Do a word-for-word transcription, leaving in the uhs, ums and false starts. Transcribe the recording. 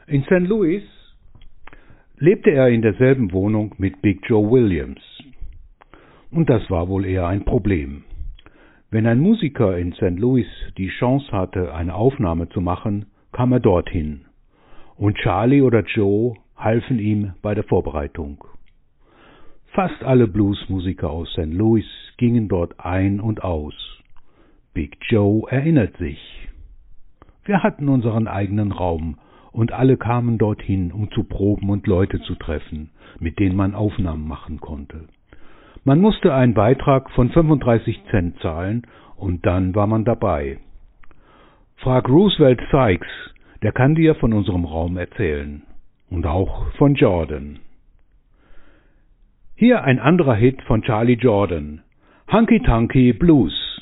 In Sankt Louis lebte er in derselben Wohnung mit Big Joe Williams. Und das war wohl eher ein Problem. Wenn ein Musiker in Sankt Louis die Chance hatte, eine Aufnahme zu machen, kam er dorthin. Und Charlie oder Joe halfen ihm bei der Vorbereitung. Fast alle Bluesmusiker aus Sankt Louis gingen dort ein und aus. Big Joe erinnert sich. Wir hatten unseren eigenen Raum und alle kamen dorthin, um zu proben und Leute zu treffen, mit denen man Aufnahmen machen konnte. Man musste einen Beitrag von fünfunddreißig Cent zahlen und dann war man dabei. Frag Roosevelt Sykes, der kann dir von unserem Raum erzählen. Und auch von Jordan. Hier ein anderer Hit von Charlie Jordan, Hunky Tonky Blues.